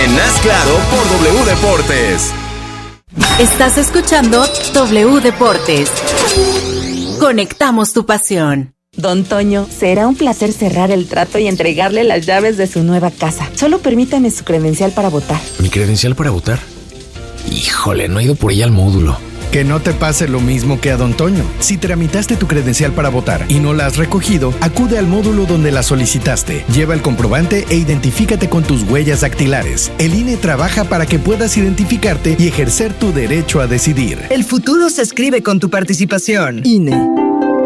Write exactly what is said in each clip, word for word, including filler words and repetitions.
en Haz Claro por W Deportes. Estás escuchando W Deportes. Conectamos tu pasión. Don Toño, será un placer cerrar el trato y entregarle las llaves de su nueva casa. Solo permítame su credencial para votar. ¿Mi credencial para votar? Híjole, no he ido por ella al módulo. Que no te pase lo mismo que a Don Toño. Si tramitaste tu credencial para votar y no la has recogido, acude al módulo donde la solicitaste. Lleva el comprobante e identifícate con tus huellas dactilares. El I N E trabaja para que puedas identificarte y ejercer tu derecho a decidir. El futuro se escribe con tu participación. I N E.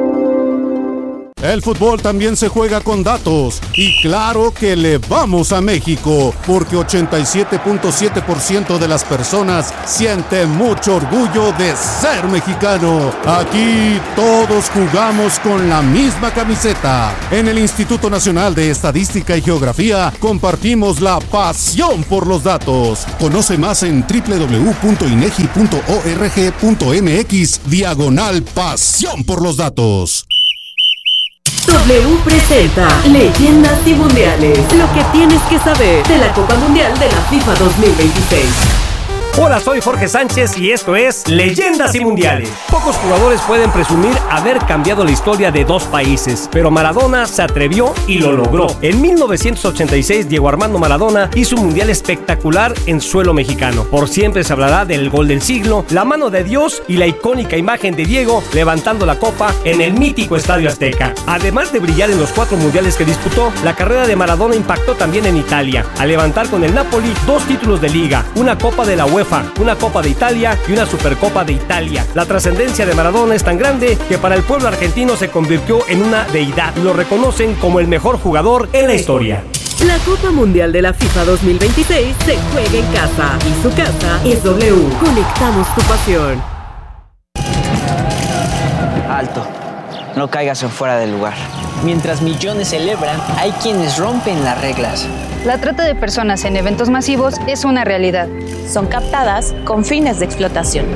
El fútbol también se juega con datos y claro que le vamos a México porque ochenta y siete punto siete por ciento de las personas sienten mucho orgullo de ser mexicano. Aquí todos jugamos con la misma camiseta. En el Instituto Nacional de Estadística y Geografía compartimos la pasión por los datos. Conoce más en doble u doble u doble u punto inegi punto org punto mx diagonal pasión por los datos. W presenta Leyendas y Mundiales. Lo que tienes que saber de la Copa Mundial de la FIFA dos mil veintiséis. Hola, soy Jorge Sánchez y esto es Leyendas y Mundiales. Pocos jugadores pueden presumir haber cambiado la historia de dos países, pero Maradona se atrevió y lo logró. En mil novecientos ochenta y seis, Diego Armando Maradona hizo un mundial espectacular en suelo mexicano. Por siempre se hablará del gol del siglo, la mano de Dios y la icónica imagen de Diego levantando la copa en el mítico Estadio Azteca. Además de brillar en los cuatro mundiales que disputó, la carrera de Maradona impactó también en Italia, al levantar con el Napoli dos títulos de liga, una Copa de la UEFA, una Copa de Italia y una Supercopa de Italia. La trascendencia de Maradona es tan grande que para el pueblo argentino se convirtió en una deidad y lo reconocen como el mejor jugador en la historia. La Copa Mundial de la FIFA dos mil veintiséis se juega en casa y su casa es W. Conectamos tu pasión. Alto, no caigas en fuera del lugar. Mientras millones celebran, hay quienes rompen las reglas. La trata de personas en eventos masivos es una realidad. Son captadas con fines de explotación.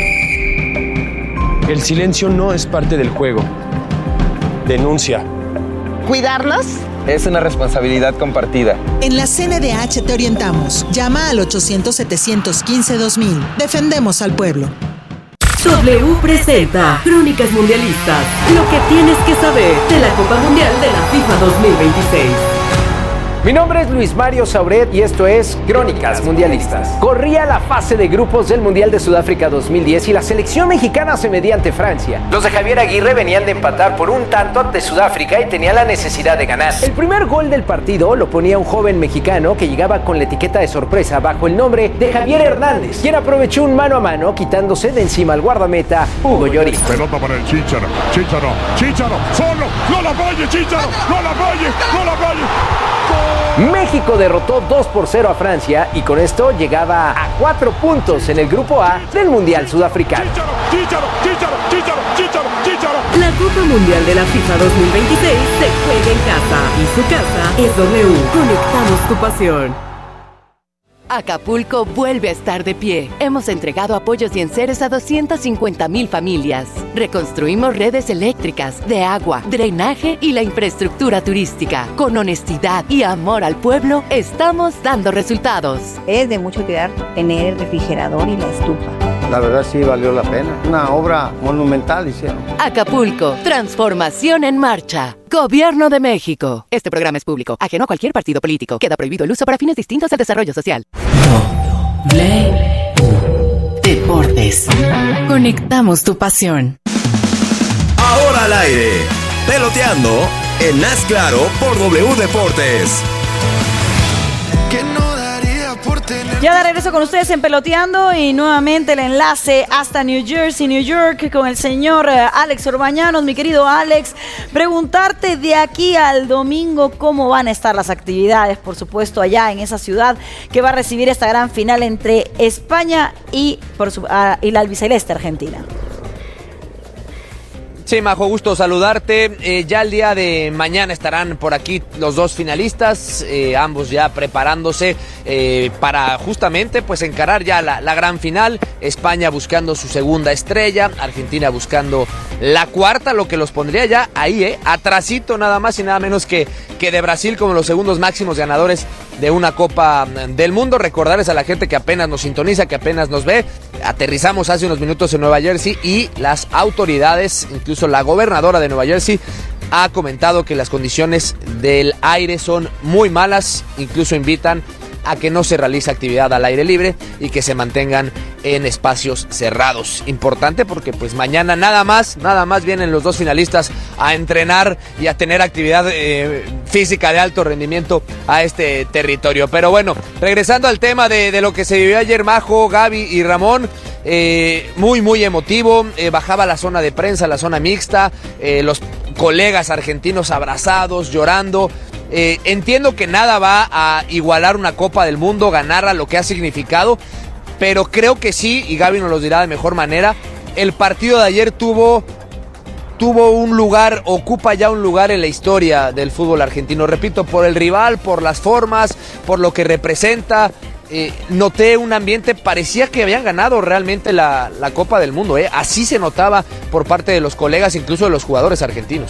El silencio no es parte del juego. Denuncia. ¿Cuidarnos? Es una responsabilidad compartida. En la C N D H te orientamos. Llama al ochocientos, setecientos quince, dos mil. Defendemos al pueblo. W presenta Crónicas Mundialistas. Lo que tienes que saber de la Copa Mundial de la FIFA dos mil veintiséis. Mi nombre es Luis Mario Sauret y esto es Crónicas Mundialistas. Corría la fase de grupos del Mundial de Sudáfrica dos mil diez y la selección mexicana se medía ante Francia. Los de Javier Aguirre venían de empatar por un tanto ante Sudáfrica y tenían la necesidad de ganar. El primer gol del partido lo ponía un joven mexicano que llegaba con la etiqueta de sorpresa bajo el nombre de Javier Hernández, quien aprovechó un mano a mano quitándose de encima al guardameta Hugo Lloris. Pelota para el Chícharo, Chícharo, Chícharo, solo, no la falle Chícharo, no la falle, no la falle. México derrotó dos por cero a Francia y con esto llegaba a cuatro puntos en el grupo A del Mundial Sudafricano. Chícharo, Chícharo, Chícharo, Chícharo, Chícharo. La Copa Mundial de la FIFA dos mil veintiséis se juega en casa y su casa es W. Conectamos tu pasión. Acapulco vuelve a estar de pie. Hemos entregado apoyos y enseres a doscientas cincuenta mil familias. Reconstruimos redes eléctricas, de agua, drenaje y la infraestructura turística. Con honestidad y amor al pueblo, estamos dando resultados. Es de mucho cuidar tener el refrigerador y la estufa. La verdad sí valió la pena. Una obra monumental hicieron. Acapulco, transformación en marcha. Gobierno de México. Este programa es público, ajeno a cualquier partido político. Queda prohibido el uso para fines distintos al desarrollo social. W Deportes. Conectamos tu pasión. Ahora al aire. Peloteando en Haz Claro por W Deportes. Ya de regreso con ustedes en Peloteando y nuevamente el enlace hasta New Jersey, New York con el señor Alex Orbañanos. Mi querido Alex, preguntarte de aquí al domingo cómo van a estar las actividades, por supuesto, allá en esa ciudad que va a recibir esta gran final entre España y, por su, uh, y la albiceleste Argentina. Sí, Majo, gusto saludarte. Eh, ya el día de mañana estarán por aquí los dos finalistas, eh, ambos ya preparándose eh, para justamente pues encarar ya la, la gran final. España buscando su segunda estrella, Argentina buscando la cuarta, lo que los pondría ya ahí, eh, atrasito nada más y nada menos que, que de Brasil como los segundos máximos ganadores de una Copa del Mundo. Recordarles a la gente que apenas nos sintoniza, que apenas nos ve, aterrizamos hace unos minutos en Nueva Jersey y las autoridades, incluso la gobernadora de Nueva Jersey, ha comentado que las condiciones del aire son muy malas, incluso invitan a que no se realice actividad al aire libre y que se mantengan en espacios cerrados. Importante porque pues mañana nada más, nada más vienen los dos finalistas a entrenar y a tener actividad eh, física de alto rendimiento a este territorio. Pero bueno, regresando al tema de, de lo que se vivió ayer, Majo, Gaby y Ramón, eh, muy muy emotivo, eh, bajaba la zona de prensa, la zona mixta, eh, los colegas argentinos abrazados, llorando. Eh, entiendo que nada va a igualar una Copa del Mundo, ganarla, lo que ha significado, pero creo que sí, y Gaby nos lo dirá de mejor manera, el partido de ayer tuvo, tuvo un lugar, ocupa ya un lugar en la historia del fútbol argentino. Repito, por el rival, por las formas, por lo que representa. Eh, noté un ambiente, parecía que habían ganado realmente la, la Copa del Mundo, eh. Así se notaba por parte de los colegas, incluso de los jugadores argentinos.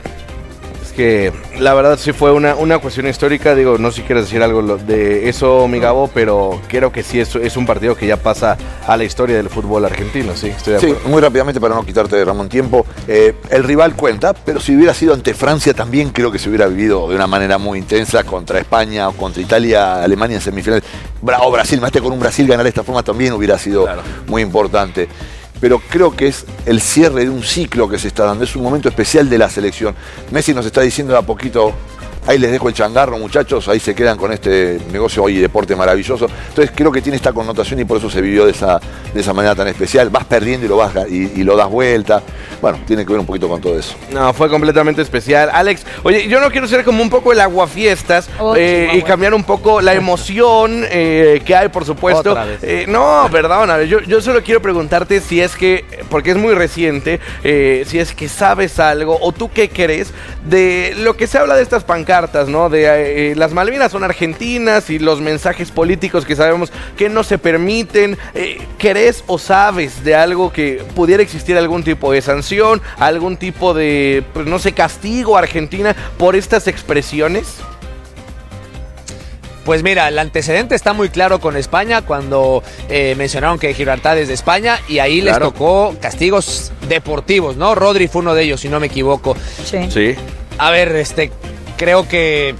Que la verdad sí fue una, una cuestión histórica. Digo, no sé si quieres decir algo de eso, mi Gabo, pero creo que sí es, es un partido que ya pasa a la historia del fútbol argentino. Sí, estoy de sí, acuerdo. Muy rápidamente para no quitarte, Ramón, tiempo. Eh, el rival cuenta, pero si hubiera sido ante Francia también creo que se hubiera vivido de una manera muy intensa contra España o contra Italia, Alemania en semifinales. O Brasil, más que con un Brasil ganar de esta forma también hubiera sido claro. muy importante. Pero creo que es el cierre de un ciclo que se está dando, es un momento especial de la selección. Messi nos está diciendo de a poquito, ahí les dejo el changarro, muchachos, ahí se quedan con este negocio y deporte maravilloso. Entonces creo que tiene esta connotación y por eso se vivió de esa, de esa manera tan especial. Vas perdiendo y lo, vas, y, y lo das vuelta. Bueno, tiene que ver un poquito con todo eso. No, fue completamente especial. Alex, oye, yo no quiero ser como un poco el aguafiestas oh, eh, y cambiar un poco la emoción eh, que hay, por supuesto. Eh, no, perdóname, yo, yo solo quiero preguntarte si es que, porque es muy reciente, eh, si es que sabes algo o tú qué crees de lo que se habla de estas pancartas, ¿no? De eh, las Malvinas son argentinas y los mensajes políticos que sabemos que no se permiten. Eh, ¿Crees o sabes de algo que pudiera existir algún tipo de sanción? ¿Algún tipo de, pues, no sé, castigo a Argentina por estas expresiones? Pues mira, el antecedente está muy claro con España cuando eh, mencionaron que Gibraltar es de España y ahí claro. les tocó castigos deportivos, ¿no? Rodri fue uno de ellos, si no me equivoco. Sí. sí. A ver, este, creo que...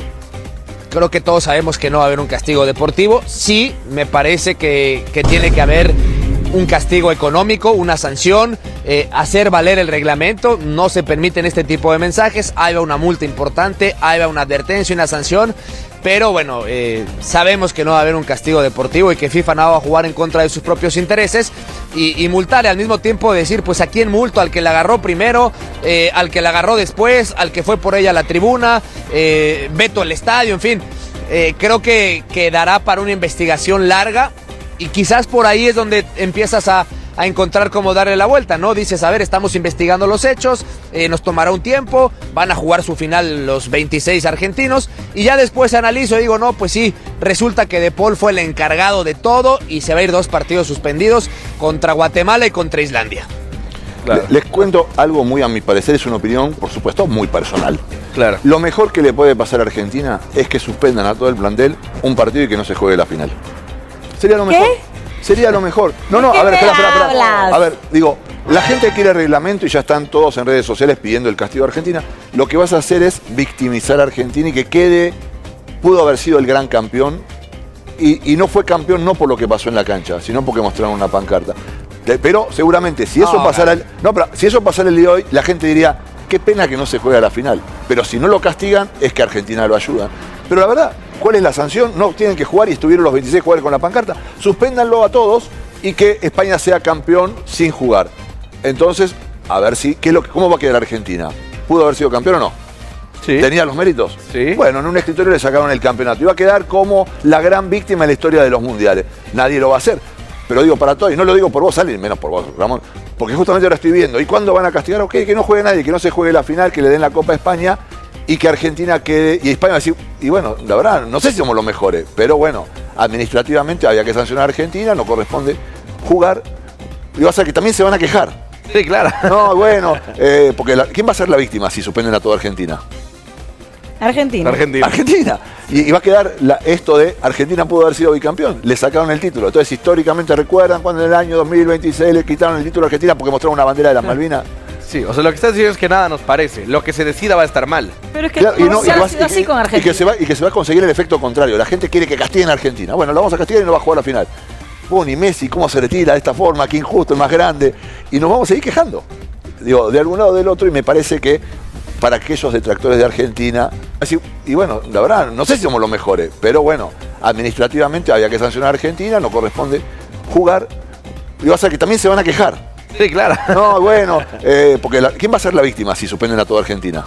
Creo que todos sabemos que no va a haber un castigo deportivo. Sí, me parece que, que tiene que haber un castigo económico, una sanción, eh, hacer valer el reglamento. No se permiten este tipo de mensajes. Ahí va una multa importante, ahí va una advertencia, una sanción. Pero bueno, eh, sabemos que no va a haber un castigo deportivo y que FIFA no va a jugar en contra de sus propios intereses y, y multar y al mismo tiempo decir, pues a quién multo, al que la agarró primero, eh, al que la agarró después, al que fue por ella a la tribuna, eh, veto al estadio, en fin. Eh, creo que quedará para una investigación larga y quizás por ahí es donde empiezas a... a encontrar cómo darle la vuelta, ¿no? Dices, a ver, estamos investigando los hechos, eh, nos tomará un tiempo, van a jugar su final los veintiséis argentinos, y ya después analizo y digo, no, pues sí, resulta que De Paul fue el encargado de todo, y se va a ir dos partidos suspendidos contra Guatemala y contra Islandia. Claro. Les cuento algo muy, a mi parecer, es una opinión, por supuesto, muy personal. Claro. Lo mejor que le puede pasar a Argentina es que suspendan a todo el plantel un partido y que no se juegue la final. Sería lo mejor. ¿Qué? Sería lo mejor. No, no, a ver, espera, espera, espera. A ver, digo, la gente quiere reglamento y ya están todos en redes sociales pidiendo el castigo a Argentina. Lo que vas a hacer es victimizar a Argentina y que quede, pudo haber sido el gran campeón y, y no fue campeón no por lo que pasó en la cancha, sino porque mostraron una pancarta. Pero seguramente si eso no, pasara el, no, pero si eso pasara el día de hoy, la gente diría, qué pena que no se juegue a la final. Pero si no lo castigan, es que Argentina lo ayuda. Pero la verdad, ¿cuál es la sanción? No tienen que jugar y estuvieron los veintiséis jugadores con la pancarta. Suspéndanlo a todos y que España sea campeón sin jugar. Entonces, a ver si, ¿qué es lo, ¿cómo va a quedar Argentina? ¿Pudo haber sido campeón o no? Sí. ¿Tenía los méritos? Sí. Bueno, en un escritorio le sacaron el campeonato. Iba a quedar como la gran víctima de la historia de los mundiales. Nadie lo va a hacer. Pero digo para todos, y no lo digo por vos, Ale, menos por vos, Ramón. porque justamente ahora estoy viendo, ¿y cuándo van a castigar? Ok, que no juegue nadie, que no se juegue la final, que le den la Copa a España y que Argentina quede, y España va a decir, y bueno, la verdad, no sé si somos los mejores, pero bueno, administrativamente había que sancionar a Argentina, no corresponde jugar, y va a ser que también se van a quejar. Sí, claro. No, bueno, eh, porque la, ¿quién va a ser la víctima si suspenden a toda Argentina? Argentina. Argentina. Argentina. Y, y va a quedar la, esto de Argentina pudo haber sido bicampeón. Le sacaron el título. Entonces, históricamente, ¿recuerdan cuando en el año dos mil veintiséis le quitaron el título a Argentina porque mostraron una bandera de las Malvinas? Sí, o sea, lo que estás diciendo es que nada nos parece. Lo que se decida va a estar mal. Pero es que Claro, y no no, se y ha va- sido y así que- con Y Argentina. que, se va, y que se va a conseguir el efecto contrario. La gente quiere que castiguen a Argentina. Bueno, lo vamos a castigar y no va a jugar la final. Bueno, y Messi, ¿cómo se retira de esta forma? Qué injusto, el más grande. Y nos vamos a seguir quejando. Digo, de algún lado o del otro, y me parece que para aquellos detractores de Argentina, así, y bueno, la verdad, no sé si somos los mejores, pero bueno, administrativamente había que sancionar a Argentina, no corresponde jugar, y va a ser que también se van a quejar. Sí, claro. No, bueno, eh, porque la- ¿quién va a ser la víctima si suspenden a toda Argentina?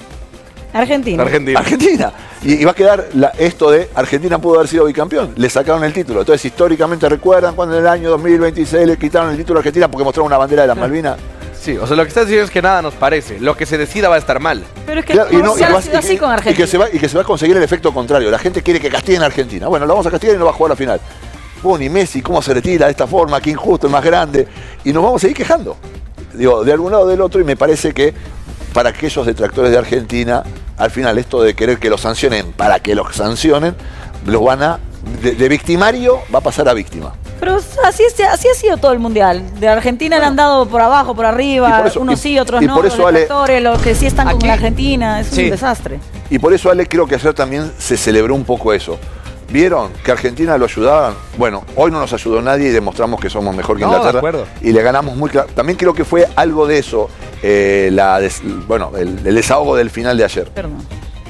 Argentina. Argentina. Argentina. Y, y va a quedar la- esto de Argentina pudo haber sido bicampeón. Le sacaron el título. Entonces, históricamente, ¿recuerdan cuando en el año dos mil veintiséis le quitaron el título a Argentina porque mostraron una bandera de las Malvinas? Sí, o sea, lo que estás diciendo es que nada nos parece. Lo que se decida va a estar mal. Pero es que Claro, y no, no- se y ha va- sido y así que- con Y Argentina. que, se va, y que se va a conseguir el efecto contrario. La gente quiere que castiguen a Argentina. Bueno, lo vamos a castigar y no va a jugar la final. Bueno, y Messi, ¿cómo se retira de esta forma? Qué injusto, el más grande. Y nos vamos a seguir quejando. Digo, de algún lado o del otro, y me parece que para aquellos detractores de Argentina, al final esto de querer que los sancionen para que los sancionen, los van a, de, de victimario va a pasar a víctima. Pero así, es- así ha sido todo el mundial. De Argentina le han dado por abajo, por Y arriba, por eso- unos y- sí, otros y no. por Los eso, Ale, detractores, los que sí están aquí- con la Argentina, es Sí. un desastre. Y por eso, Ale, creo que ayer también se celebró un poco eso. ¿Vieron que Argentina lo ayudaban? Bueno, hoy no nos ayudó nadie y demostramos que somos mejor que No, de Inglaterra. acuerdo. Y le ganamos muy claro. También creo que fue algo de eso, eh, la des- bueno, el, el desahogo del final de ayer. Perdón.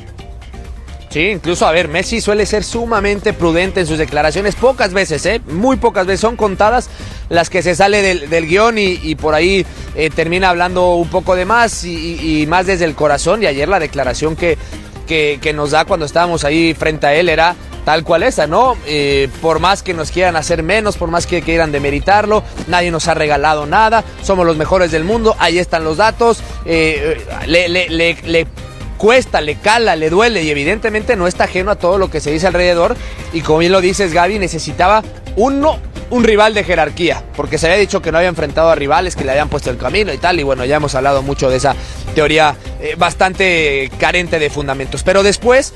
Sí, incluso, a ver, Messi suele ser sumamente prudente en sus declaraciones, pocas veces, ¿eh? Muy pocas veces, son contadas las que se sale del, del guión y, y por ahí eh, termina hablando un poco de más y, y- y más desde el corazón. Y ayer la declaración que, que, que nos da cuando estábamos ahí frente a él era tal cual esa, ¿no? Eh, por más que nos quieran hacer menos, por más que quieran demeritarlo, nadie nos ha regalado nada, somos los mejores del mundo, ahí están los datos, eh, le, le, le, le cuesta, le cala, le duele y evidentemente no está ajeno a todo lo que se dice alrededor y como bien lo dices, Gaby, necesitaba uno, un rival de jerarquía, porque se había dicho que no había enfrentado a rivales que le habían puesto el camino y tal, y bueno, ya hemos hablado mucho de esa teoría eh, bastante carente de fundamentos, pero después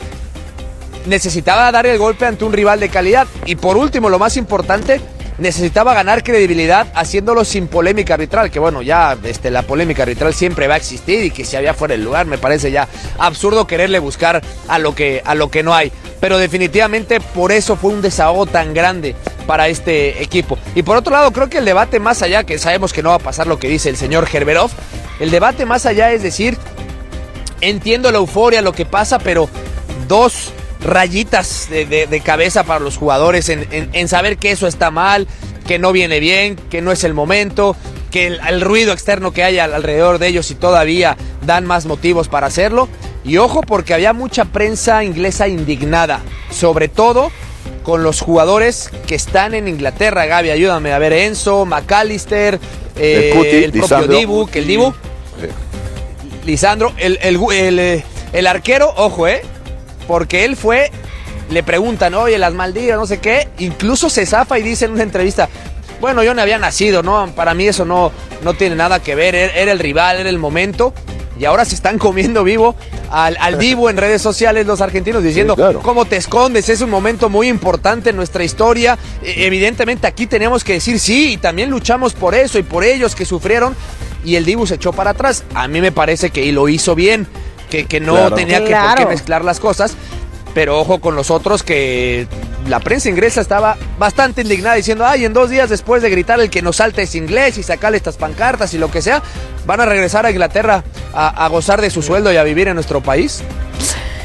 necesitaba dar el golpe ante un rival de calidad y por último, lo más importante, necesitaba ganar credibilidad haciéndolo sin polémica arbitral, que bueno, ya este, la polémica arbitral siempre va a existir y que si había fuera del lugar me parece ya absurdo quererle buscar a lo que, a lo que no hay, pero definitivamente por eso fue un desahogo tan grande para este equipo. Y por otro lado, creo que el debate más allá, que sabemos que no va a pasar lo que dice el señor Gerberov, el debate más allá es decir, entiendo la euforia, lo que pasa, pero dos rayitas de, de, de cabeza para los jugadores en, en, en saber que eso está mal, que no viene bien, que no es el momento, que el, el ruido externo que hay al, alrededor de ellos y todavía dan más motivos para hacerlo. Y ojo porque había mucha prensa inglesa indignada, sobre todo con los jugadores que están en Inglaterra. Gaby, ayúdame a ver, Enzo, McAllister, eh, El Cuti, el propio Lisandro. Dibu, que el Dibu, Sí. Lisandro, el, el, el, el, el arquero, ojo, eh, porque él fue, le preguntan, oye, las Maldivas, no sé qué, incluso se zafa y dice en una entrevista, bueno, yo no había nacido, ¿no? Para mí eso no, no tiene nada que ver, era, era el rival, era el momento, y ahora se están comiendo vivo al, al Dibu en redes sociales los argentinos diciendo, Sí, claro. ¿cómo te escondes? Es un momento muy importante en nuestra historia, E- evidentemente aquí tenemos que decir sí, y también luchamos por eso y por ellos que sufrieron, y el Dibu se echó para atrás, a mí me parece que lo hizo bien, que, que no Claro. tenía que, por Claro. qué mezclar las cosas, pero ojo con los otros que la prensa inglesa estaba bastante indignada diciendo, ay, en dos días después de gritar el que nos salta es inglés y sacarle estas pancartas y lo que sea, van a regresar a Inglaterra a, a gozar de su sueldo y a vivir en nuestro país.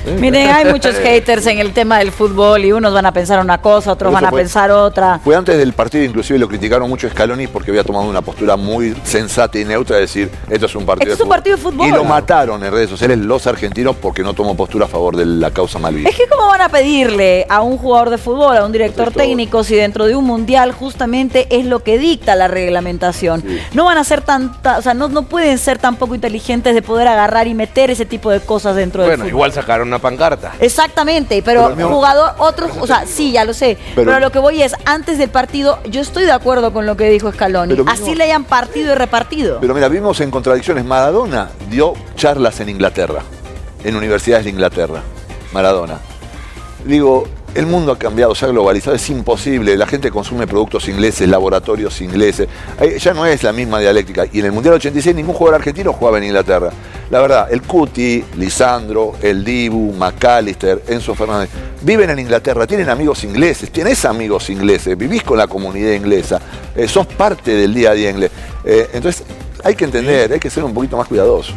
Miren, hay muchos haters en el tema del fútbol y unos van a pensar una cosa, otros van a fue, pensar otra. Fue antes del partido, inclusive lo criticaron mucho a Scaloni porque había tomado una postura muy sensata y neutra de decir, esto es un partido, esto de, es un partido de fútbol. Y lo mataron en redes sociales los argentinos porque no tomó postura a favor de la causa Malvinas. Es que cómo van a pedirle a un jugador de fútbol, a un director técnico, si dentro de un mundial justamente es lo que dicta la reglamentación. Sí. No van a ser tan, o sea, no, no pueden ser tan poco inteligentes de poder agarrar y meter ese tipo de cosas dentro del Bueno, fútbol. igual sacaron una pancarta. Exactamente, pero, pero jugador, otros, o sea, sí, ya lo sé, pero, pero lo que voy es, antes del partido, yo estoy de acuerdo con lo que dijo Scaloni, pero así mismo, le hayan partido y repartido. Pero mira, vimos en contradicciones, Maradona dio charlas en Inglaterra, en universidades de Inglaterra, Maradona. Digo, el mundo ha cambiado, se ha globalizado, es imposible, la gente consume productos ingleses, laboratorios ingleses, ya no es la misma dialéctica. Y en el Mundial ochenta y seis ningún jugador argentino jugaba en Inglaterra. La verdad, el Cuti, Lisandro, el Dibu, McAllister, Enzo Fernández, viven en Inglaterra, tienen amigos ingleses, tienes amigos ingleses, vivís con la comunidad inglesa, eh, sos parte del día a día inglés. Eh, entonces, hay que entender, hay que ser un poquito más cuidadoso.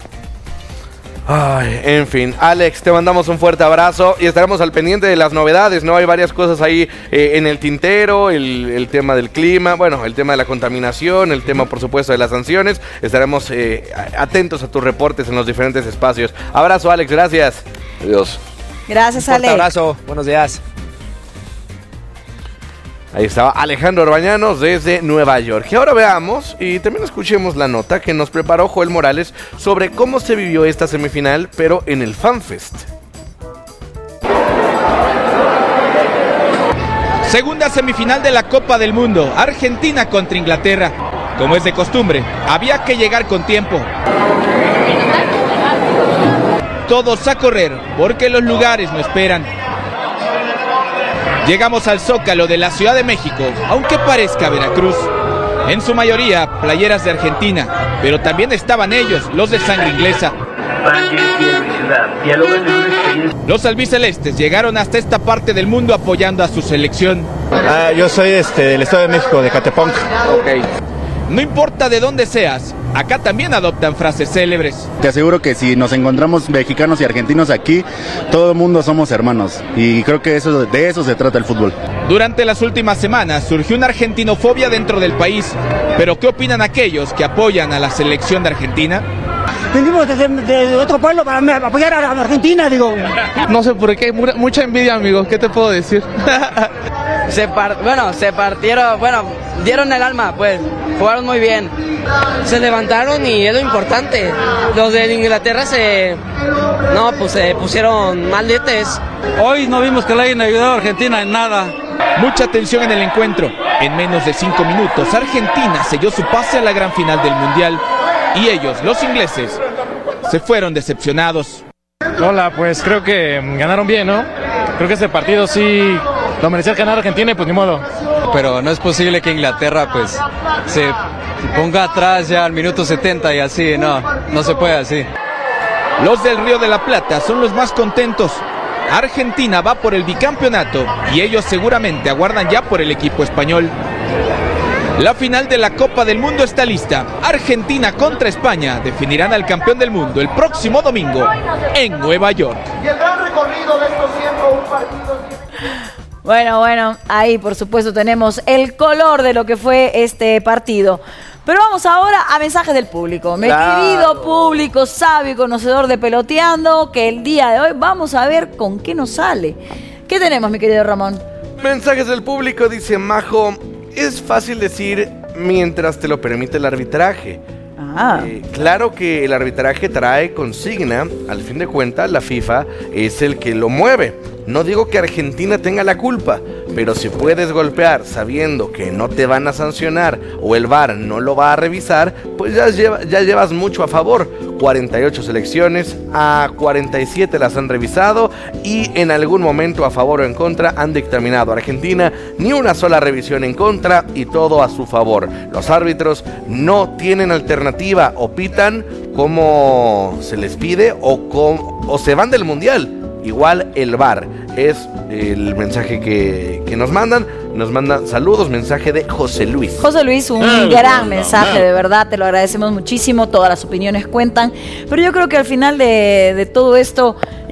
Ay, en fin, Alex, te mandamos un fuerte abrazo y estaremos al pendiente de las novedades, ¿no? Hay varias cosas ahí eh, en el tintero, el, el tema del clima, bueno, el tema de la contaminación, el tema, por supuesto, de las sanciones. Estaremos eh, atentos a tus reportes en los diferentes espacios. Abrazo, Alex, gracias. Adiós. Gracias, Alex. Un fuerte abrazo, buenos días. Ahí estaba Alejandro Orbañanos desde Nueva York. Y ahora veamos y también escuchemos la nota que nos preparó Joel Morales sobre cómo se vivió esta semifinal, pero en el FanFest. Segunda semifinal de la Copa del Mundo, Argentina contra Inglaterra. Como es de costumbre, había que llegar con tiempo. Todos a correr, porque los lugares no esperan. Llegamos al Zócalo de la Ciudad de México, aunque parezca Veracruz. En su mayoría, playeras de Argentina, pero también estaban ellos, los de sangre inglesa. Los albicelestes llegaron hasta esta parte del mundo apoyando a su selección. Ah, yo soy este, del Estado de México, de Catepunk. Okay. No importa de dónde seas, acá también adoptan frases célebres. Te aseguro que si nos encontramos mexicanos y argentinos aquí, todo el mundo somos hermanos. Y creo que eso, de eso se trata el fútbol. Durante las últimas semanas surgió una argentinofobia dentro del país. ¿Pero qué opinan aquellos que apoyan a la selección de Argentina? Venimos de, de otro pueblo para apoyar a la Argentina, digo. No sé por qué, mucha envidia, amigo. ¿Qué te puedo decir? se par, bueno, se partieron, bueno, dieron el alma, pues, jugaron muy bien. Se levantaron y es lo importante. Los de Inglaterra se, no, pues se pusieron maldetes. Hoy no vimos que le hayan ayudado a Argentina en nada. Mucha tensión en el encuentro. En menos de cinco minutos, Argentina selló su pase a la gran final del Mundial. Y ellos, los ingleses, se fueron decepcionados. Hola, pues creo que ganaron bien, ¿no? Creo que ese partido sí lo merecía ganar Argentina y pues ni modo. Pero no es posible que Inglaterra pues se ponga atrás ya al minuto setenta y así, no, no se puede así. Los del Río de la Plata son los más contentos. Argentina va por el bicampeonato y ellos seguramente aguardan ya por el equipo español. La final de la Copa del Mundo está lista. Argentina contra España definirán al campeón del mundo el próximo domingo en Nueva York. Y el gran recorrido de estos siempre un partido. Bueno, bueno, ahí por supuesto tenemos el color de lo que fue este partido. Pero vamos ahora a mensajes del público. Mi claro. querido público sabio y conocedor de Peloteando, que el día de hoy vamos a ver con qué nos sale. ¿Qué tenemos, mi querido Ramón? Mensajes del público, dice Majo. Es fácil decir mientras te lo permite el arbitraje. Ah. Eh, claro que el arbitraje trae consigna. Al fin de cuentas, la FIFA es el que lo mueve. No digo que Argentina tenga la culpa, pero si puedes golpear sabiendo que no te van a sancionar o el V A R no lo va a revisar, pues ya, lleva, ya llevas mucho a favor. cuarenta y ocho selecciones, a cuarenta y siete las han revisado y en algún momento a favor o en contra han dictaminado. Argentina ni una sola revisión en contra y todo a su favor. Los árbitros no tienen alternativa, o pitan como se les pide o, com, o se van del mundial. Igual el V A R es el mensaje que, que nos mandan. Nos mandan saludos, mensaje de José Luis. José Luis, un no, gran no, mensaje, no. de verdad, te lo agradecemos muchísimo, todas las opiniones cuentan, pero yo creo que al final de, de todo esto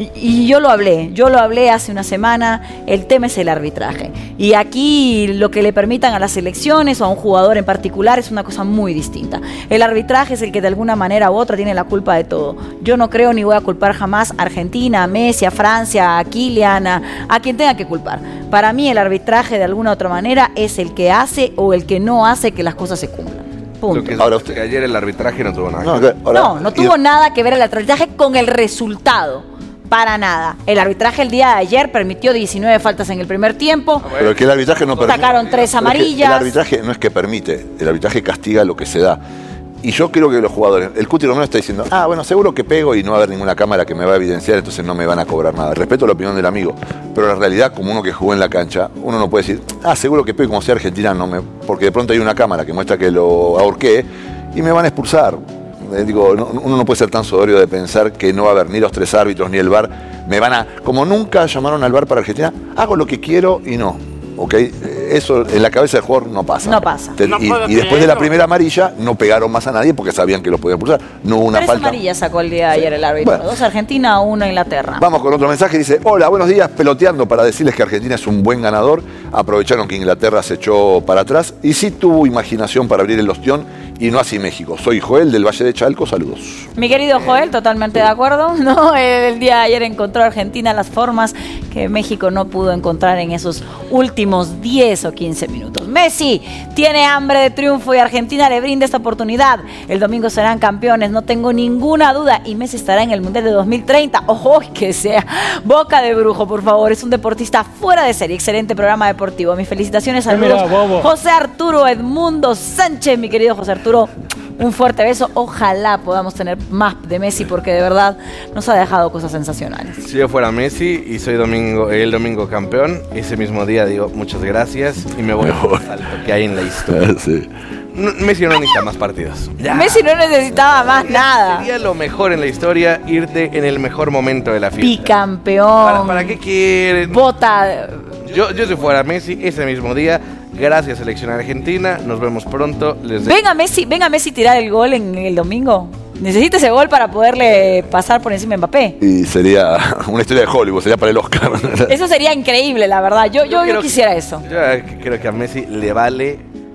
Y, y yo lo hablé, yo lo hablé hace una semana, el tema es el arbitraje. Y aquí lo que le permitan a las selecciones o a un jugador en particular es una cosa muy distinta. El arbitraje es el que de alguna manera u otra tiene la culpa de todo. Yo no creo ni voy a culpar jamás a Argentina, a Messi, a Francia, a Kylian, a, a quien tenga que culpar. Para mí el arbitraje de alguna u otra manera es el que hace o el que no hace que las cosas se cumplan. Punto. Que ahora usted, que ayer el arbitraje no tuvo nada no, que ver. Ahora, no, no tuvo y... nada que ver el arbitraje con el resultado. Para nada. El arbitraje el día de ayer permitió diecinueve faltas en el primer tiempo. Pero que el arbitraje no permite. Sacaron tres amarillas. El arbitraje no es que permite, el arbitraje castiga lo que se da. Y yo creo que los jugadores, el Cuti Romero está diciendo, ah, bueno, seguro que pego y no va a haber ninguna cámara que me va a evidenciar, entonces no me van a cobrar nada. Respeto la opinión del amigo, pero la realidad, como uno que jugó en la cancha, uno no puede decir, ah, seguro que pego, como sea Argentina, no me... porque de pronto hay una cámara que muestra que lo ahorqué y me van a expulsar. Eh, digo, no, uno no puede ser tan soberbio de pensar que no va a haber ni los tres árbitros ni el V A R. Me van a, como nunca llamaron al V A R para Argentina, hago lo que quiero y no. ¿Ok? Eso en la cabeza del jugador no pasa. No pasa. Te, no y, y después de la primera amarilla no pegaron más a nadie porque sabían que los podían pulsar. No hubo una Tres falta. amarillas sacó el día de ayer el árbitro. Bueno. Dos Argentina, uno Inglaterra. Vamos con otro mensaje. Dice, hola, buenos días, peloteando para decirles que Argentina es un buen ganador. Aprovecharon que Inglaterra se echó para atrás y sí tuvo imaginación para abrir el ostión y no así México. Soy Joel del Valle de Chalco, saludos. Mi querido Joel, totalmente de acuerdo. No, el día de ayer encontró Argentina las formas que México no pudo encontrar en esos últimos diez o quince minutos. Messi tiene hambre de triunfo y Argentina le brinda esta oportunidad. El domingo serán campeones, no tengo ninguna duda. Y Messi estará en el Mundial de dos mil treinta. Ojo, que sea boca de brujo, por favor. Es un deportista fuera de serie. Excelente programa deportivo. Mis felicitaciones a Mira, bobo. José Arturo Edmundo Sánchez, mi querido José Arturo. Un fuerte beso. Ojalá podamos tener más de Messi porque de verdad nos ha dejado cosas sensacionales. Si yo fuera Messi y soy domingo, el domingo campeón, ese mismo día digo muchas gracias y me voy a por el salto que hay en la historia. Sí. No, Messi no necesita más partidos. Ya. Messi no necesitaba más sería, nada. Sería lo mejor en la historia irte en el mejor momento de la fiesta. Bicampeón. ¿Para, para qué quieren? Bota. Yo, yo si fuera Messi ese mismo día. Gracias, selección argentina. Nos vemos pronto. Les de... Venga Messi, venga Messi tirar el gol en el domingo. Necesita ese gol para poderle pasar por encima a Mbappé. Y sería una historia de Hollywood, sería para el Oscar. Eso sería increíble, la verdad. Yo, yo, yo, yo quisiera que, eso. Yo creo que a Messi le vale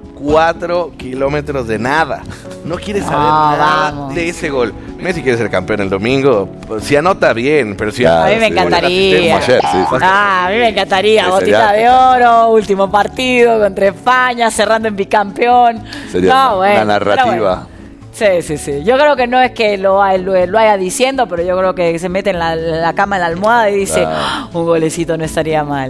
cuatro kilómetros de nada. No quiere saber ah, nada vamos. de ese gol. Messi quiere ser campeón el domingo. Si anota bien, pero si a mí me encantaría. Ayer, sí, sí. Ah, a mí me encantaría. Botita de oro, último partido contra España, cerrando en bicampeón. Sería no, una, bueno, una narrativa. Bueno. Sí, sí, sí. Yo creo que no es que lo, lo, lo haya diciendo, pero yo creo que se mete en la, la cama en la almohada y dice, ah. un golecito no estaría mal.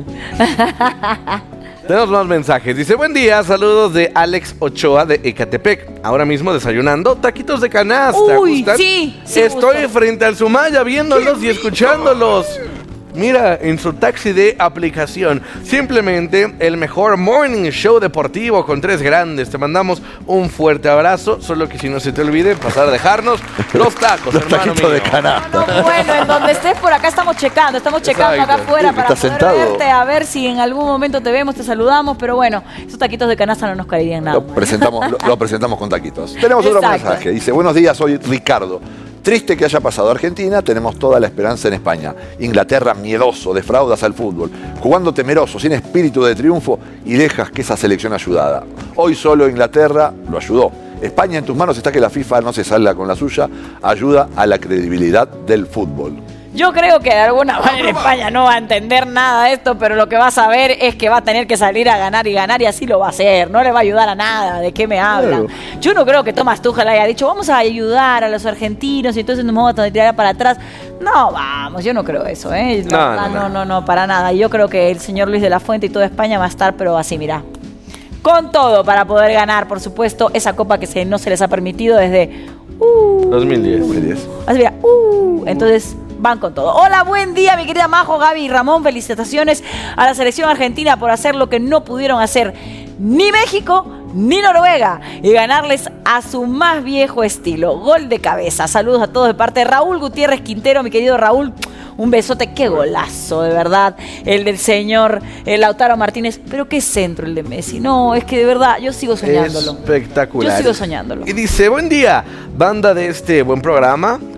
Tenemos más mensajes. Dice, buen día, saludos de Alex Ochoa de Ecatepec. Ahora mismo desayunando taquitos de canasta. Uy, sí, sí. Estoy gusto. frente al Sumaya viéndolos y escuchándolos. Mira, en su taxi de aplicación. Simplemente el mejor morning show deportivo con tres grandes. Te mandamos un fuerte abrazo. Solo que si no se te olvide pasar a dejarnos los tacos, los hermano taquitos mío. de canasta. No, bueno, en donde estés por acá estamos checando. Estamos checando Exacto. acá afuera para poder sentado. verte. A ver si en algún momento te vemos, te saludamos. Pero bueno, esos taquitos de canasta no nos caerían nada. Lo presentamos, lo, lo presentamos con taquitos. Tenemos Exacto. otro mensaje. Dice, buenos días, soy Ricardo. Triste que haya pasado Argentina, tenemos toda la esperanza en España. Inglaterra miedoso, defraudas al fútbol, jugando temeroso, sin espíritu de triunfo y dejas que esa selección ayudada. Hoy solo Inglaterra lo ayudó. España en tus manos está que la FIFA no se salga con la suya, ayuda a la credibilidad del fútbol. Yo creo que de alguna manera España no va a entender nada de esto, pero lo que va a saber es que va a tener que salir a ganar y ganar y así lo va a hacer. No le va a ayudar a nada. ¿De qué me hablan? Claro. Yo no creo que Thomas Tuchel haya dicho vamos a ayudar a los argentinos y entonces nos vamos a tirar para atrás. No, vamos, yo no creo eso, ¿eh? No, no, no, no, no, para nada. Yo creo que el señor Luis de la Fuente y toda España va a estar, pero así, mirá. Con todo para poder ganar, por supuesto, esa copa que se, no se les ha permitido desde... Uh, dos mil diez. Así, mira, uh, entonces... Van con todo. Hola, buen día, mi querida Majo, Gaby y Ramón. Felicitaciones a la selección argentina por hacer lo que no pudieron hacer ni México ni Noruega y ganarles a su más viejo estilo. Gol de cabeza. Saludos a todos de parte de Raúl Gutiérrez Quintero, mi querido Raúl. Un besote, qué golazo, de verdad. El del señor el Lautaro Martínez. Pero qué centro el de Messi. No, es que de verdad, yo sigo soñándolo. Espectacular. Yo sigo soñándolo. Y dice, buen día, banda de este buen programa.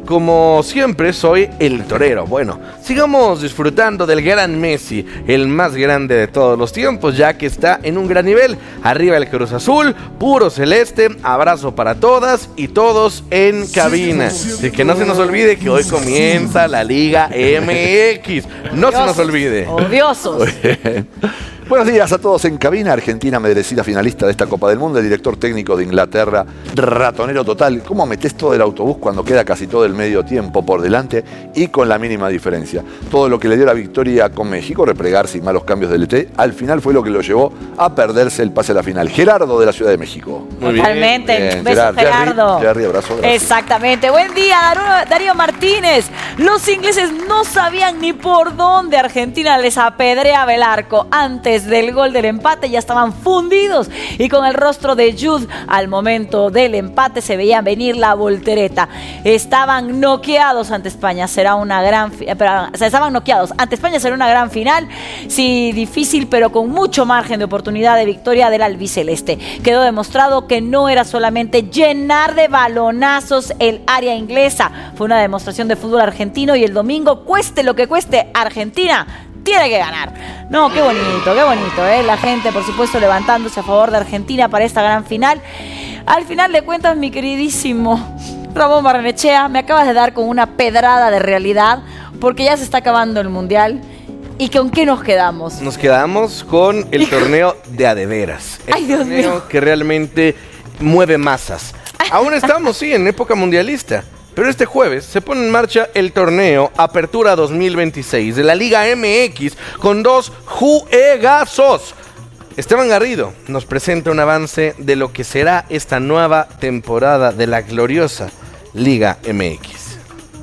como siempre, soy el torero. Bueno, sigamos disfrutando del gran Messi, el más grande de todos los tiempos, ya que está en un gran nivel. Arriba el Cruz Azul, puro celeste, abrazo para todas y todos en cabina. Así que no se nos olvide que hoy comienza la Liga M X. No se nos olvide. Odiosos. Buenos días a todos en cabina. Argentina, merecida finalista de esta Copa del Mundo. El director técnico de Inglaterra, ratonero total. ¿Cómo metés todo el autobús cuando queda casi todo el medio tiempo por delante y con la mínima diferencia? Todo lo que le dio la victoria con México, replegarse y malos cambios del E T, al final fue lo que lo llevó a perderse el pase a la final. Gerardo de la Ciudad de México. Muy Totalmente. Bien. Bien. Beso, Gerard, Gerardo. Jerry, abrazo, abrazo. Exactamente. Buen día, Darío Martínez. Los ingleses no sabían ni por dónde Argentina les apedreaba el arco. Antes del gol del empate ya estaban fundidos y con el rostro de Jude al momento del empate se veía venir la voltereta. Estaban noqueados ante España, será una gran fi- pero, o sea, estaban noqueados ante España, será una gran final, sí, difícil pero con mucho margen de oportunidad de victoria del albiceleste. Quedó demostrado que no era solamente llenar de balonazos el área inglesa, fue una demostración de fútbol argentino y el domingo, cueste lo que cueste, Argentina tiene que ganar. No, qué bonito, qué bonito, ¿eh? La gente, por supuesto, levantándose a favor de Argentina para esta gran final. Al final de cuentas, mi queridísimo Ramón Barrenechea, me acabas de dar con una pedrada de realidad, porque ya se está acabando el Mundial. ¿Y con qué nos quedamos? Nos quedamos con el Hijo. torneo de a de veras. El Ay, Dios torneo mío. que realmente mueve masas. Aún estamos, sí, en época mundialista. Pero este jueves se pone en marcha el torneo Apertura dos mil veintiséis de la Liga M X con dos juegazos. Esteban Garrido nos presenta un avance de lo que será esta nueva temporada de la gloriosa Liga M X.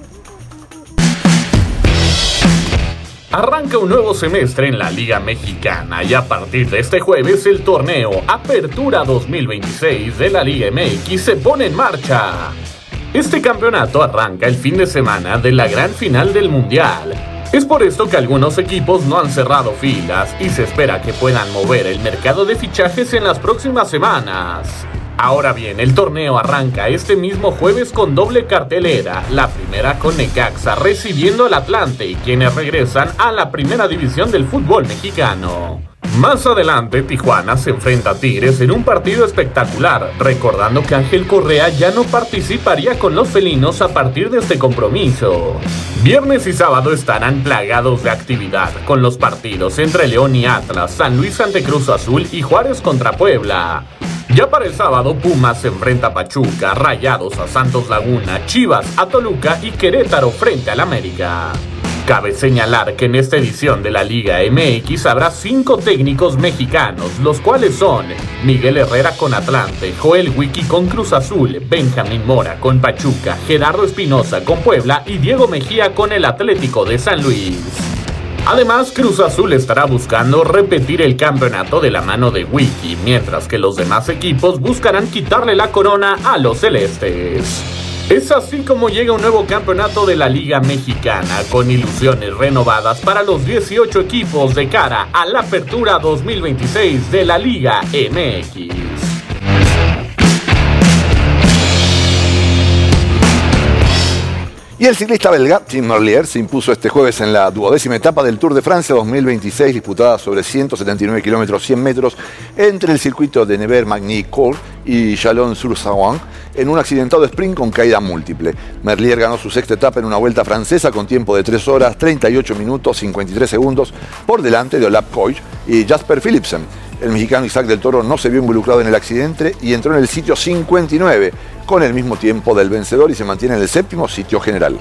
Arranca un nuevo semestre en la Liga Mexicana y a partir de este jueves el torneo Apertura dos mil veintiséis de la Liga M X se pone en marcha. Este campeonato arranca el fin de semana de la gran final del Mundial. Es por esto que algunos equipos no han cerrado filas y se espera que puedan mover el mercado de fichajes en las próximas semanas. Ahora bien, el torneo arranca este mismo jueves con doble cartelera, la primera con Necaxa recibiendo al Atlante, quienes regresan a la primera división del fútbol mexicano. Más adelante, Tijuana se enfrenta a Tigres en un partido espectacular, recordando que Ángel Correa ya no participaría con los felinos a partir de este compromiso. Viernes y sábado estarán plagados de actividad, con los partidos entre León y Atlas, San Luis ante Cruz Azul y Juárez contra Puebla. Ya para el sábado, Pumas se enfrenta a Pachuca, Rayados a Santos Laguna, Chivas a Toluca y Querétaro frente al América. Cabe señalar que en esta edición de la Liga M X habrá cinco técnicos mexicanos, los cuales son Miguel Herrera con Atlante, Joel Wiki con Cruz Azul, Benjamín Mora con Pachuca, Gerardo Espinosa con Puebla y Diego Mejía con el Atlético de San Luis. Además, Cruz Azul estará buscando repetir el campeonato de la mano de Wiki, mientras que los demás equipos buscarán quitarle la corona a los celestes. Es así como llega un nuevo campeonato de la Liga Mexicana, con ilusiones renovadas para los dieciocho equipos de cara a la Apertura dos mil veintiséis de la Liga M X. Y el ciclista belga Tim Merlier se impuso este jueves en la duodécima etapa del Tour de Francia dos mil veintiséis, disputada sobre ciento setenta y nueve kilómetros cien metros entre el circuito de Nevers-Magny-Cours y Chalon-sur-Saône, en un accidentado sprint con caída múltiple. Merlier ganó su sexta etapa en una vuelta francesa con tiempo de tres horas, treinta y ocho minutos, cincuenta y tres segundos, por delante de Olaf Koch y Jasper Philipsen. El mexicano Isaac del Toro no se vio involucrado en el accidente y entró en el sitio cincuenta y nueve, con el mismo tiempo del vencedor, y se mantiene en el séptimo sitio general.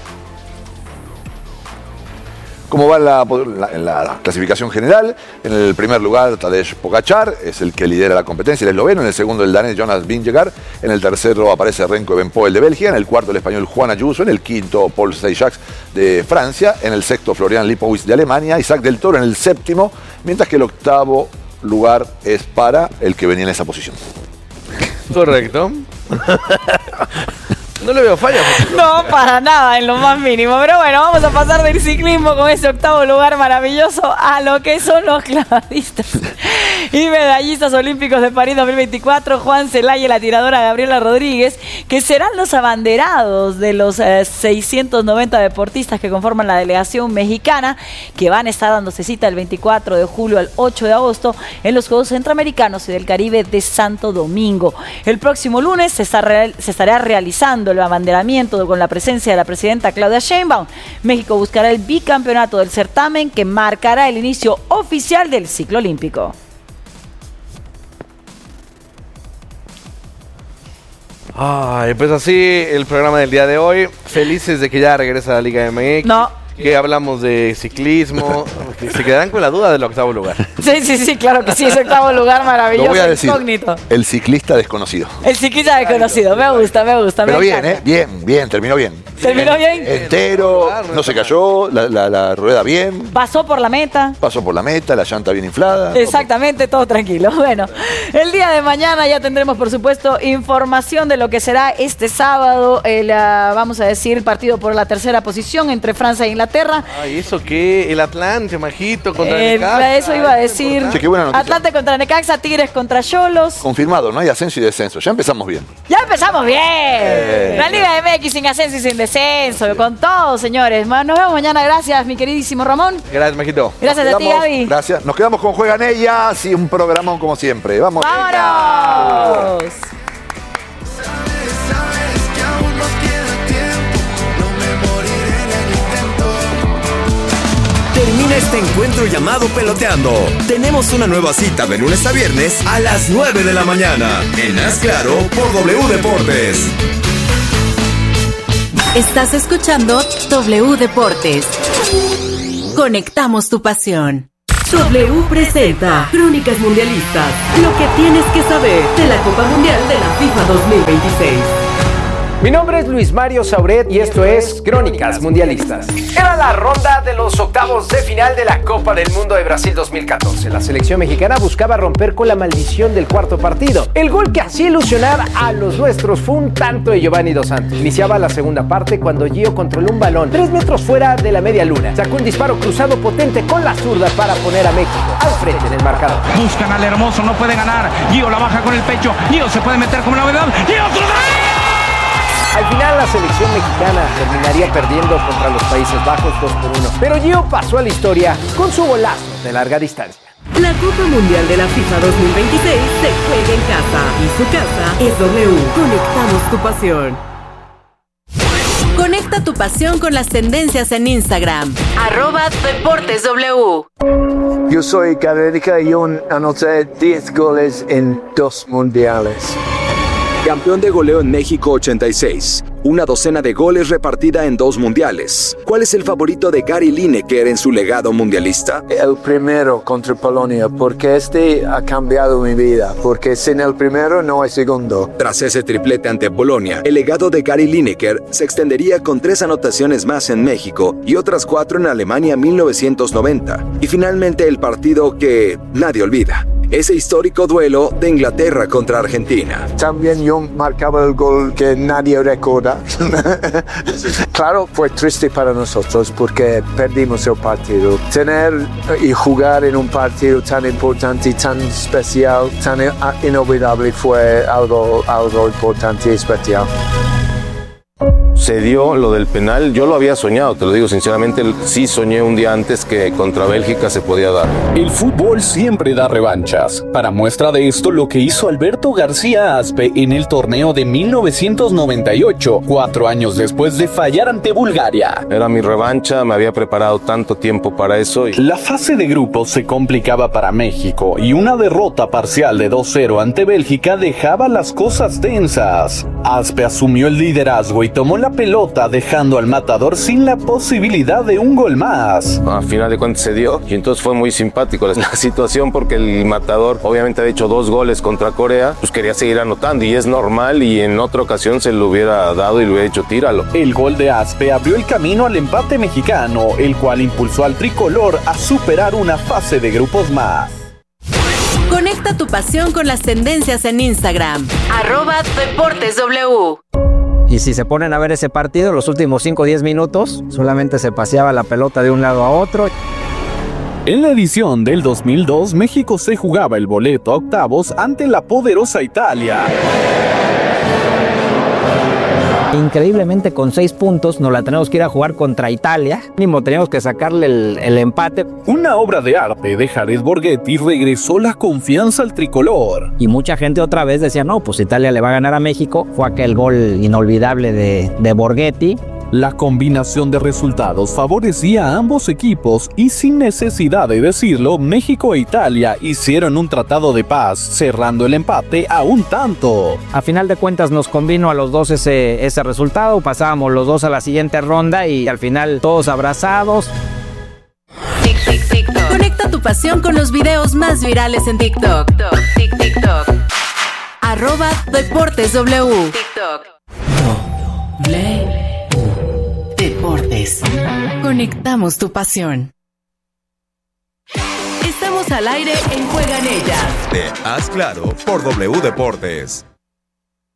¿Cómo va la, la, en la clasificación general? En el primer lugar, Tadej Pogačar, es el que lidera la competencia, el esloveno. En el segundo, el danés Jonas Vingegaard. En el tercero aparece Renko Evenepoel de Bélgica. En el cuarto, el español Juan Ayuso. En el quinto, Paul Seychaks de Francia. En el sexto, Florian Lipowitz de Alemania. Isaac del Toro en el séptimo, mientras que el octavo lugar es para el que venía en esa posición. Correcto. No le veo falla. No, para nada, en lo más mínimo. Pero bueno, vamos a pasar del ciclismo con ese octavo lugar maravilloso a lo que son los clavadistas y medallistas olímpicos de París dos mil veinticuatro. Juan Celaya y la tiradora Gabriela Rodríguez, que serán los abanderados de los eh, seiscientos noventa deportistas que conforman la delegación mexicana, que van a estar dándose cita el veinticuatro de julio al ocho de agosto en los Juegos Centroamericanos y del Caribe de Santo Domingo. El próximo lunes se, está real, se estará realizando el abanderamiento con la presencia de la presidenta Claudia Sheinbaum. México buscará el bicampeonato del certamen, que marcará el inicio oficial del ciclo olímpico. Ay, pues así el programa del día de hoy. Felices de que ya regresa a la Liga M X. No. Que hablamos de ciclismo, que se quedarán con la duda del octavo lugar. Sí, sí, sí, claro que sí, es octavo lugar maravilloso. Lo voy a decir, incógnito. El ciclista desconocido. El ciclista desconocido, me gusta, me gusta. Pero me bien, encanta. ¿eh? Bien, bien, terminó bien. ¿Terminó bien? Entero, no se cayó, la, la, la rueda bien, Pasó por la meta. pasó por la meta, la llanta bien inflada. Exactamente, todo tranquilo. Bueno, el día de mañana ya tendremos, por supuesto, información de lo que será este sábado, el, uh, vamos a decir, el partido por la tercera posición entre Francia e Inglaterra. Ay, ¿eso qué? El Atlante, majito, contra El- Necaxa. eso iba a decir. Che, qué buena noticia. Atlante contra Necaxa, Tigres contra Xolos. Confirmado, no hay ascenso y descenso. Ya empezamos bien. Ya empezamos bien. Eh. La Liga M X sin ascenso y sin descenso, con todo, señores. Nos vemos mañana. Gracias, mi queridísimo Ramón. Gracias, majito. Gracias Nos a ti, quedamos- Gaby. Gracias. Nos quedamos con Juegan Ellas y un programón como siempre. Vamos. ¡Vámonos! Termina este encuentro llamado Peloteando. Tenemos una nueva cita de lunes a viernes a las nueve de la mañana. En Haz Claro por W Deportes. Estás escuchando W Deportes. Conectamos tu pasión. W presenta Crónicas Mundialistas. Lo que tienes que saber de la Copa Mundial de la FIFA dos mil veintiséis. Mi nombre es Luis Mario Sauret y esto es Crónicas Mundialistas. Era la ronda de los octavos de final de la Copa del Mundo de Brasil dos mil catorce. La selección mexicana buscaba romper con la maldición del cuarto partido. El gol que hacía ilusionar a los nuestros fue un tanto de Giovanni Dos Santos. Iniciaba la segunda parte cuando Gio controló un balón tres metros fuera de la media luna. Sacó un disparo cruzado potente con la zurda para poner a México al frente en el marcador. Buscan al hermoso, no puede ganar. Gio la baja con el pecho. Gio se puede meter como novedad. Y otro gol. Al final la selección mexicana terminaría perdiendo contra los Países Bajos dos por uno. Pero Gio pasó a la historia con su golazo de larga distancia. La Copa Mundial de la FIFA dos mil veintiséis se juega en casa y su casa es W. Conectamos tu pasión. Conecta tu pasión con las tendencias en Instagram. Arroba Deportes W. Yo soy Gareca y yo anoté diez goles en dos mundiales. Campeón de goleo en México ochenta y seis. Una docena de goles repartida en dos mundiales. ¿Cuál es el favorito de Gary Lineker en su legado mundialista? El primero contra Polonia, porque este ha cambiado mi vida, porque sin el primero no hay segundo. Tras ese triplete ante Polonia, el legado de Gary Lineker se extendería con tres anotaciones más en México y otras cuatro en Alemania mil novecientos noventa. Y finalmente el partido que nadie olvida. Ese histórico duelo de Inglaterra contra Argentina. También yo marcaba el gol que nadie recuerda. Claro, fue triste para nosotros porque perdimos el partido. Tener y jugar en un partido tan importante, tan especial, tan inolvidable fue algo, algo importante y especial. Se dio lo del penal, yo lo había soñado, te lo digo sinceramente, sí soñé un día antes que contra Bélgica se podía dar. El fútbol siempre da revanchas. Para muestra de esto, lo que hizo Alberto García Aspe en el torneo de mil novecientos noventa y ocho, cuatro años después de fallar ante Bulgaria. Era mi revancha, me había preparado tanto tiempo para eso. Y... La fase de grupos se complicaba para México y una derrota parcial de dos cero ante Bélgica dejaba las cosas tensas. Aspe asumió el liderazgo y tomó la pelota, dejando al matador sin la posibilidad de un gol más. A final de cuentas se dio y entonces fue muy simpático la situación porque el matador obviamente había hecho dos goles contra Corea, pues quería seguir anotando y es normal, y en otra ocasión se lo hubiera dado y le hubiera hecho tíralo. El gol de Aspe abrió el camino al empate mexicano, el cual impulsó al tricolor a superar una fase de grupos más. Conecta tu pasión con las tendencias en Instagram. Arroba Deportes W. Y si se ponen a ver ese partido, los últimos cinco o diez minutos, solamente se paseaba la pelota de un lado a otro. En la edición del dos mil dos, México se jugaba el boleto a octavos ante la poderosa Italia. Increíblemente, con seis puntos nos la tenemos que ir a jugar contra Italia. Mínimo teníamos que sacarle el, el empate. Una obra de arte de Jared Borghetti regresó la confianza al tricolor. Y mucha gente otra vez decía, no, pues Italia le va a ganar a México. Fue aquel gol inolvidable de, de Borghetti. La combinación de resultados favorecía a ambos equipos y sin necesidad de decirlo, México e Italia hicieron un tratado de paz, cerrando el empate a un tanto. A final de cuentas nos convino a los dos ese, ese resultado, pasábamos los dos a la siguiente ronda y al final todos abrazados. Tic, tic, TikTok. Conecta tu pasión con los videos más virales en TikTok. Tic, TikTok. Arroba Deportes W. TikTok. Play. Deportes. Conectamos tu pasión. Estamos al aire en Juega en Ella. De Haz Claro por W Deportes.